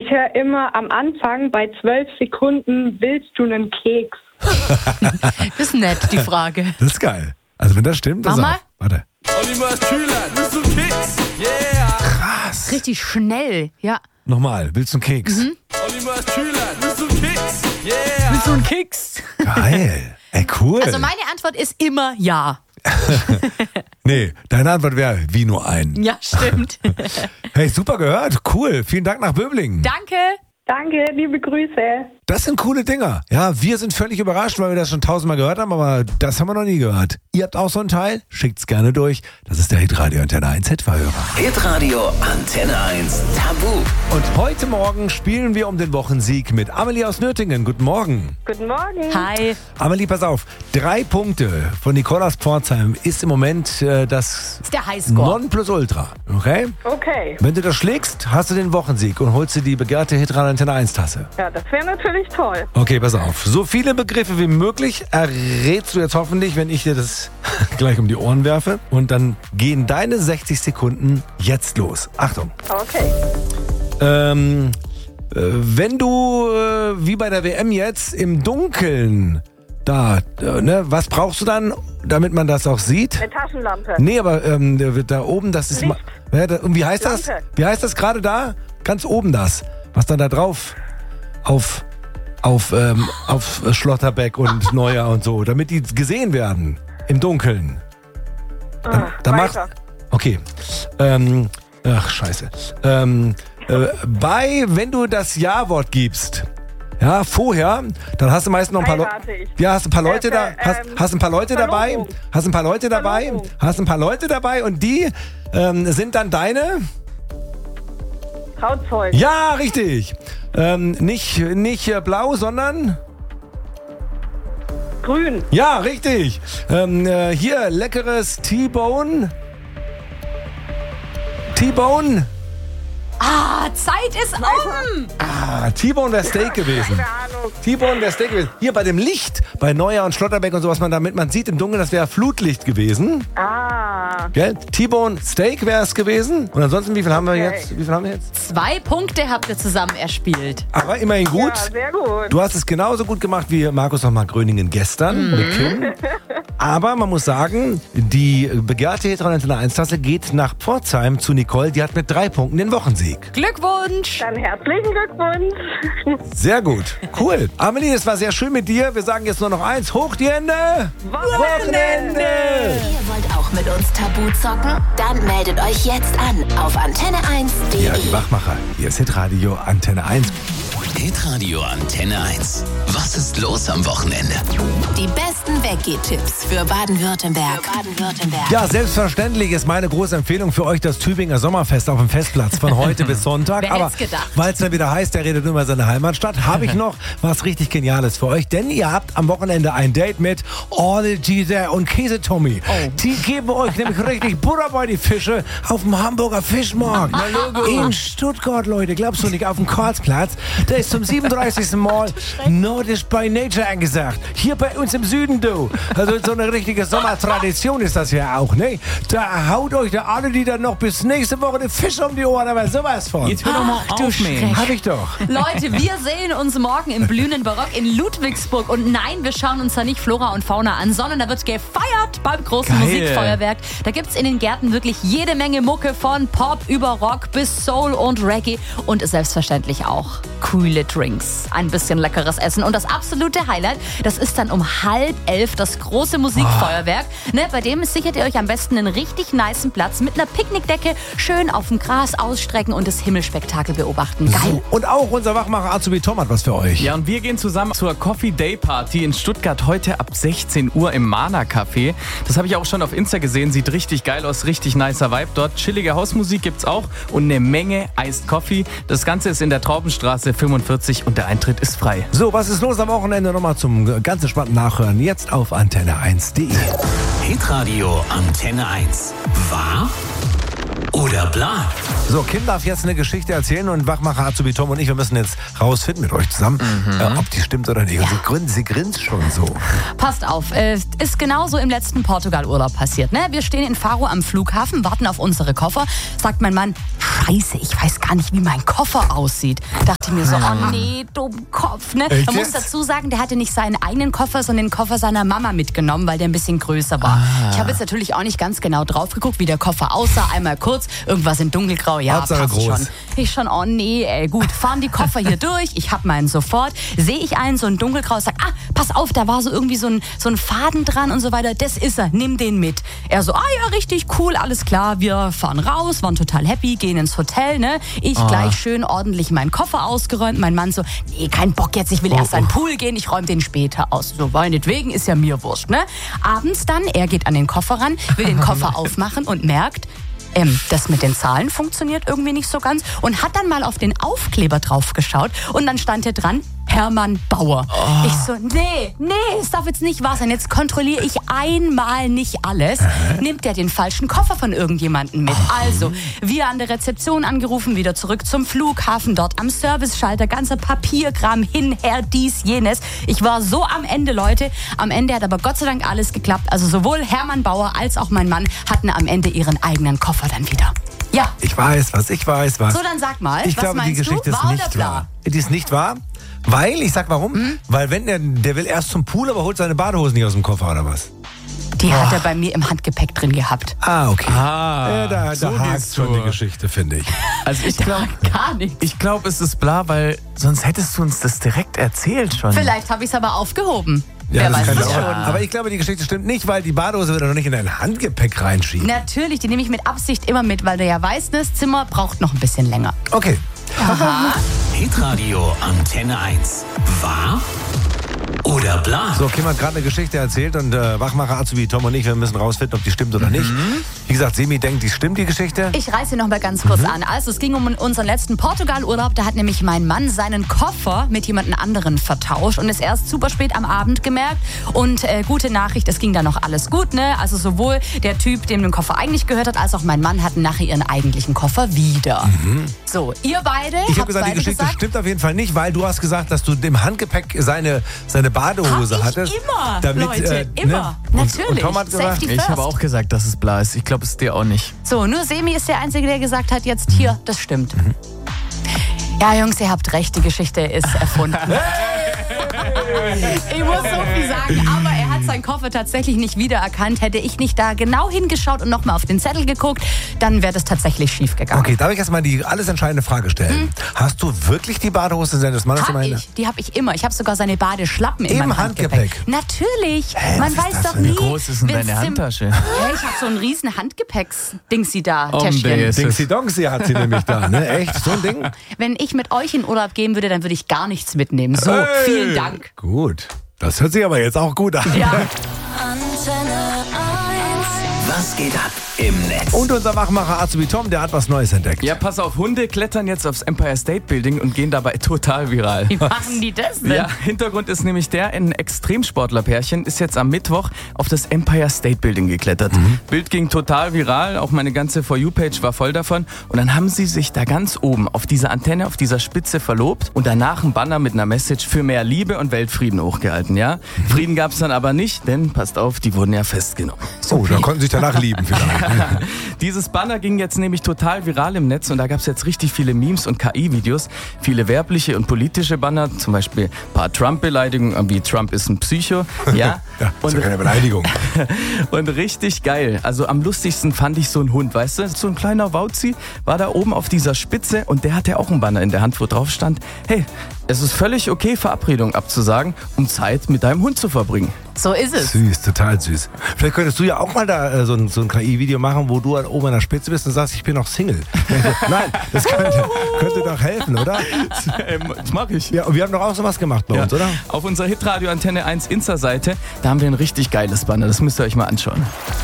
Ich höre immer am Anfang bei 12 Sekunden, willst du einen Keks? Das ist nett, die Frage. Das ist geil. Also wenn das stimmt, dann Mach mal. sag. Warte. Oliver Schüler, bist du Keks? Yeah! Krass. Richtig schnell, ja. Nochmal, willst du einen Keks? Oliver Schüler, bist du Keks? Yeah! Bist du ein Keks? Geil. Ey, cool. Also meine Antwort ist immer ja. Nee, deine Antwort wäre wie nur ein. Ja, stimmt. Hey, super gehört. Cool. Vielen Dank nach Böblingen. Danke. Danke, liebe Grüße. Das sind coole Dinger. Ja, wir sind völlig überrascht, weil wir das schon 1000-mal gehört haben, aber das haben wir noch nie gehört. Ihr habt auch so ein Teil? Schickt's gerne durch. Das ist der Hitradio Antenne 1 Hitverhörer. Hitradio Antenne 1 Tabu. Und heute Morgen spielen wir um den Wochensieg mit Amelie aus Nürtingen. Guten Morgen. Guten Morgen. Hi. Amelie, pass auf. 3 Punkte von Nicole aus Pforzheim ist im Moment das Das ist der Highscore. Nonplusultra. Okay? Okay, Wenn du das schlägst, hast du den Wochensieg und holst dir die begehrte Hitradio Antenne 1 Tasse. ja, das wäre natürlich toll. Okay, pass auf. So viele Begriffe wie möglich errätst du jetzt hoffentlich, wenn ich dir das gleich um die Ohren werfe. Und dann gehen deine 60 Sekunden jetzt los. Achtung. Okay. Wenn du, wie bei der WM jetzt, im Dunkeln was brauchst du dann, damit man das auch sieht? Eine Taschenlampe. Nee, aber da oben, das ist... Licht. Und wie heißt das? Lampe. Wie heißt das gerade da? Ganz oben das. Was dann da drauf auf Schlotterbeck und Neuer und so, damit die gesehen werden im Dunkeln. Dann mach. weiter. Okay. Ach, scheiße. Wenn du das Ja-Wort gibst, ja, vorher, dann hast du meist noch ein paar Leute. Heirate ich. Ja, hast ein paar Leute da, hast ein paar Leute dabei, Verlobung. hast ein paar Leute dabei, Verlobung. hast ein paar Leute dabei und die sind dann deine. Trauzeug. Ja, richtig. Nicht blau, sondern. Grün. Ja, richtig. Hier, leckeres T-Bone. T-Bone. Zeit ist um. T-Bone wäre Steak gewesen. Keine Ahnung. T-Bone wäre Steak gewesen. Hier bei dem Licht, bei Neuer und Schlotterbeck und sowas, damit man sieht im Dunkeln, das wäre Flutlicht gewesen. Okay. Gell? T-Bone Steak wäre es gewesen. Und ansonsten, wie viel haben wir jetzt? 2 Punkte habt ihr zusammen erspielt. Aber immerhin gut. Ja, sehr gut. Du hast es genauso gut gemacht wie Markus nochmal Gröningen gestern mit Kim. Aber man muss sagen, die begehrte Hitradio Antenne 1 Tasse geht nach Pforzheim zu Nicole. Die hat mit 3 Punkten den Wochensieg. Glückwunsch. Dann herzlichen Glückwunsch. Sehr gut. Cool. Amelie, es war sehr schön mit dir. Wir sagen jetzt nur noch eins. Hoch die Hände. Wochenende. Ihr wollt auch mit uns Tabu zocken? Dann meldet euch jetzt an auf antenne1.de. Ja, die Wachmacher. Hier ist Hitradio Antenne 1. Hitradio Antenne 1. Was ist los am Wochenende? Die besten Weggehtipps für Baden-Württemberg. Ja, selbstverständlich ist meine große Empfehlung für euch das Tübinger Sommerfest auf dem Festplatz von heute bis Sonntag. Wer Aber hätt's gedacht? weil es dann wieder heißt, der redet über seine Heimatstadt, habe ich noch was richtig Geniales für euch. Denn ihr habt am Wochenende ein Date mit All Giza und Käse Tommy. Die geben euch nämlich richtig Butter bei die Fische auf dem Hamburger Fischmarkt. In Stuttgart, Leute. Glaubst du nicht, auf dem Karlsplatz? Da ist zum 37. Mal Nordisch by Nature angesagt. Hier bei uns im Süden, du. Also so eine richtige Sommertradition ist das ja auch, ne? Da haut euch da alle, die dann noch bis nächste Woche den Fisch um die Ohren, aber sowas von. Jetzt hör doch mal du auf, Mensch. Hab ich doch. Leute, wir sehen uns morgen im blühenden Barock in Ludwigsburg. Und nein, wir schauen uns da nicht Flora und Fauna an, sondern da wird gefeiert beim großen Geil. Musikfeuerwerk. Da gibt's in den Gärten wirklich jede Menge Mucke von Pop über Rock bis Soul und Reggae. Und selbstverständlich auch coole Drinks, ein bisschen leckeres Essen. Und das absolute Highlight, das ist dann um 10:30 das große Musikfeuerwerk. Ne, bei dem sichert ihr euch am besten einen richtig nicen Platz mit einer Picknickdecke, schön auf dem Gras ausstrecken und das Himmelspektakel beobachten. Geil. So, und auch unser Wachmacher Azubi Tom hat was für euch. Ja, und wir gehen zusammen zur Coffee Day Party in Stuttgart heute ab 16 Uhr im Mana Café. Das habe ich auch schon auf Insta gesehen, sieht richtig geil aus, richtig nicer Vibe dort. Chillige Hausmusik gibt's auch und eine Menge Iced Coffee. Das Ganze ist in der Traubenstraße 45 und der Eintritt ist frei. So, was ist los am Wochenende? Nochmal zum ganz entspannten Nachhören. Jetzt auf antenne1.de. Hitradio Antenne 1. Wahr oder Bla. So, Kim darf jetzt eine Geschichte erzählen und Wachmacher Azubi Tom und ich, wir müssen jetzt rausfinden mit euch zusammen, ob die stimmt oder nicht. Und sie grinst schon so. Passt auf, ist genauso im letzten Portugal-Urlaub passiert. Ne? Wir stehen in Faro am Flughafen, warten auf unsere Koffer. Sagt mein Mann, Scheiße, ich weiß gar nicht, wie mein Koffer aussieht. Dachte mir so, oh nee, Dummkopf. Ne? Man muss dazu sagen, der hatte nicht seinen eigenen Koffer, sondern den Koffer seiner Mama mitgenommen, weil der ein bisschen größer war. Ich habe jetzt natürlich auch nicht ganz genau drauf geguckt, wie der Koffer aussah. Einmal kurz, irgendwas in dunkelgrau, ja, Hauptsache passt groß. schon. Ich schon, oh nee, ey, gut, fahren die Koffer hier durch, ich hab meinen sofort, sehe ich einen, so ein dunkelgrau, sag, pass auf, da war so irgendwie so ein Faden dran und so weiter, das ist er, nimm den mit. Er so, ja, richtig cool, alles klar, wir fahren raus, waren total happy, gehen ins Hotel, ne? Ich gleich schön ordentlich meinen Koffer ausgeräumt, mein Mann so, nee, kein Bock jetzt, ich will erst an den Pool gehen, ich räume den später aus. So, meinetwegen, ist ja mir wurscht, ne? Abends dann, er geht an den Koffer ran, will den Koffer aufmachen und merkt, das mit den Zahlen funktioniert irgendwie nicht so ganz und hat dann mal auf den Aufkleber drauf geschaut und dann stand hier dran, Hermann Bauer. Ich so, nee, es darf jetzt nicht wahr sein. Jetzt kontrolliere ich einmal nicht alles. Nimmt der den falschen Koffer von irgendjemandem mit. Also, wir an der Rezeption angerufen, wieder zurück zum Flughafen, dort am Serviceschalter, ganzer Papierkram, hinher, dies, jenes. Ich war so am Ende, Leute. Am Ende hat aber Gott sei Dank alles geklappt. Also sowohl Hermann Bauer als auch mein Mann hatten am Ende ihren eigenen Koffer dann wieder. Ja. Ich weiß was. So, dann sag mal, ich was glaube, die meinst Geschichte du? ist Wahr nicht oder bla? wahr. Die ist nicht wahr, weil, ich sag warum, weil wenn der will erst zum Pool, aber holt seine Badehosen nicht aus dem Koffer oder was? Die hat er bei mir im Handgepäck drin gehabt. Okay. Da so hakt geht's schon so. die Geschichte, finde ich. Also ich glaube, Gar nichts. ich glaube, es ist bla, weil sonst hättest du uns das direkt erzählt schon. Vielleicht habe ich es aber aufgehoben. Ja, Wer das weiß kann das auch. schon. Aber ich glaube, die Geschichte stimmt nicht, weil die Badehose wird er noch nicht in dein Handgepäck reinschieben. Natürlich, die nehme ich mit Absicht immer mit, weil du ja weißt, das Zimmer braucht noch ein bisschen länger. Okay. Hitradio Antenne 1. Wahr oder Bla. So, Kim hat gerade eine Geschichte erzählt und Wachmacher Azubi Tom und ich, wir müssen rausfinden, ob die stimmt oder nicht. Wie gesagt, Semi denkt, die stimmt, die Geschichte. Ich reiße noch mal ganz kurz an. Also es ging um unseren letzten Portugal-Urlaub. Da hat nämlich mein Mann seinen Koffer mit jemand anderen vertauscht und ist erst super spät am Abend gemerkt. Und gute Nachricht, es ging dann noch alles gut, ne? Also sowohl der Typ, dem den Koffer eigentlich gehört hat, als auch mein Mann hatten nachher ihren eigentlichen Koffer wieder. So, ihr beide Ich habe habt gesagt, die beide Geschichte gesagt, stimmt auf jeden Fall nicht, weil du hast gesagt, dass du im Handgepäck seine Badehose hab ich hattest. immer, damit, Leute, immer. Ne? Natürlich. Und Tom hat gesagt, Safety Ich first. habe auch gesagt, dass es bla ist. Ich glaube, es ist dir auch nicht. So, nur Semi ist der Einzige, der gesagt hat, jetzt hier, das stimmt. Ja, Jungs, ihr habt recht, die Geschichte ist erfunden. Ich muss so viel sagen, aber er hat seinen Koffer tatsächlich nicht wiedererkannt. Hätte ich nicht da genau hingeschaut und nochmal auf den Zettel geguckt, dann wäre das tatsächlich schief gegangen. okay, darf ich erstmal die alles entscheidende Frage stellen? Hast du wirklich die Badehose seines Mannes Hab ich, die habe ich immer. Ich habe sogar seine Badeschlappen in Im meinem Handgepäck? Natürlich. was Man ist weiß das doch denn? Wie nie. groß ist denn wenn's deine Handtasche? Hey, ich habe so ein riesen Handgepäcks-Dingsi da, Täschchen. der ist Dingsy Dongsy hat sie nämlich da, ne? Echt? So ein Ding? Wenn ich mit euch in Urlaub gehen würde, dann würde ich gar nichts mitnehmen. So, vielen Dank. Gut. Das hört sich aber jetzt auch gut an. Ja. Was geht ab im Netz? Und unser Wachmacher Azubi Tom, der hat was Neues entdeckt. Ja, pass auf, Hunde klettern jetzt aufs Empire State Building und gehen dabei total viral. Wie machen die das denn? Ja, Hintergrund ist nämlich ein Extremsportlerpärchen ist jetzt am Mittwoch auf das Empire State Building geklettert. Bild ging total viral, auch meine ganze For You-Page war voll davon. Und dann haben sie sich da ganz oben auf dieser Antenne, auf dieser Spitze verlobt und danach ein Banner mit einer Message für mehr Liebe und Weltfrieden hochgehalten, ja. Frieden gab's dann aber nicht, denn, passt auf, die wurden ja festgenommen. Oh, da konnten sie sich danach lieben vielleicht. Dieses Banner ging jetzt nämlich total viral im Netz und da gab es jetzt richtig viele Memes und KI-Videos, viele werbliche und politische Banner, zum Beispiel ein paar Trump-Beleidigungen, wie Trump ist ein Psycho, ja. Ja, das ist ja keine Beleidigung. Und richtig geil. Also am lustigsten fand ich so einen Hund, weißt du? So ein kleiner Wauzi war da oben auf dieser Spitze und der hatte auch ein Banner in der Hand, wo drauf stand, hey, es ist völlig okay, Verabredung abzusagen, um Zeit mit deinem Hund zu verbringen. So ist es. Süß, total süß. Vielleicht könntest du ja auch mal da so ein KI-Video machen, wo du halt oben an der Spitze bist und sagst, ich bin noch Single. Nein, das könnte doch helfen, oder? Das mag ich. Ja, und wir haben doch auch sowas gemacht bei uns, oder? Auf unserer Hitradio Antenne 1 Insta-Seite, da haben wir ein richtig geiles Banner. Das müsst ihr euch mal anschauen.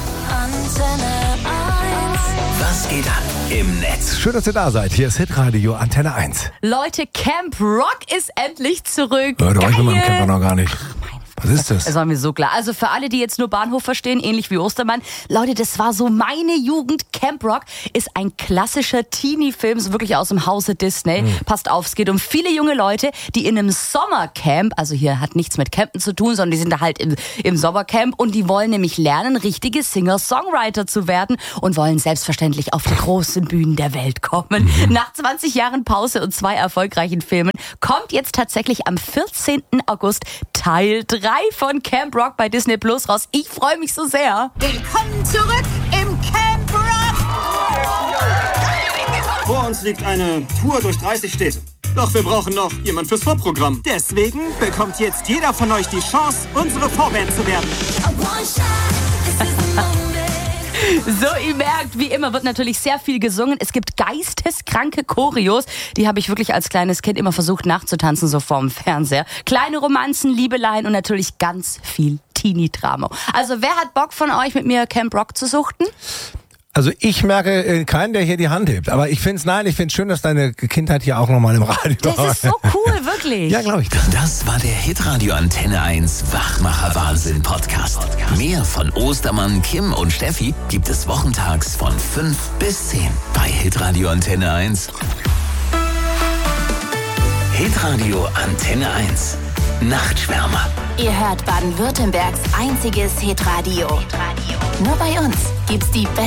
Was geht ab im Netz? Schön, dass ihr da seid. Hier ist Hitradio Antenne 1. Leute, Camp Rock ist endlich zurück. Leute, war ich mit meinem Geil. Camper noch gar nicht. Was ist das? Das war mir so klar. Also für alle, die jetzt nur Bahnhof verstehen, ähnlich wie Ostermann, Leute, das war so meine Jugend. Camp Rock ist ein klassischer Teenie-Film, so wirklich aus dem Hause Disney. Passt auf, es geht um viele junge Leute, die in einem Sommercamp, also hier hat nichts mit Campen zu tun, sondern die sind da halt im Sommercamp und die wollen nämlich lernen, richtige Singer-Songwriter zu werden und wollen selbstverständlich auf die großen Bühnen der Welt kommen. Nach 20 Jahren Pause und 2 erfolgreichen Filmen kommt jetzt tatsächlich am 14. August Teil 3 von Camp Rock bei Disney Plus raus. Ich freue mich so sehr. Willkommen zurück im Camp Rock! Vor uns liegt eine Tour durch 30 Städte. Doch wir brauchen noch jemand fürs Vorprogramm. Deswegen bekommt jetzt jeder von euch die Chance, unsere Vorband zu werden. So, ihr merkt, wie immer wird natürlich sehr viel gesungen. Es gibt geisteskranke Choreos. Die habe ich wirklich als kleines Kind immer versucht nachzutanzen, so vorm Fernseher. Kleine Romanzen, Liebeleien und natürlich ganz viel Teenie-Drama. Also wer hat Bock von euch, mit mir Camp Rock zu suchten? Also ich merke keinen, der hier die Hand hebt. Aber ich finde es schön, dass deine Kindheit hier auch nochmal im Radio Das ist so cool, wirklich. Ja, glaube ich. Das war der Hitradio Antenne 1 Wachmacher-Wahnsinn Podcast. Mehr von Ostermann, Kim und Steffi gibt es wochentags von 5 bis 10 bei Hitradio Antenne 1. Hitradio Antenne 1 Nachtschwärmer. Ihr hört Baden-Württembergs einziges Hitradio. Nur bei uns gibt's die